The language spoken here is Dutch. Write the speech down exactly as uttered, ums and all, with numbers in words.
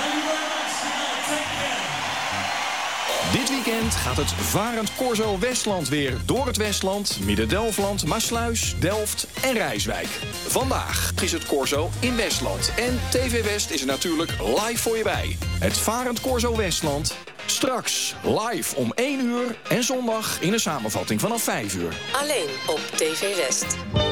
Dit weekend gaat het Varend Corso Westland weer door het Westland, Midden-Delfland, Maasluis, Delft en Rijswijk. Vandaag is het Corso in Westland en T V West is er natuurlijk live voor je bij. Het Varend Corso Westland, straks live om één uur en zondag in een samenvatting vanaf vijf uur. Alleen op T V West.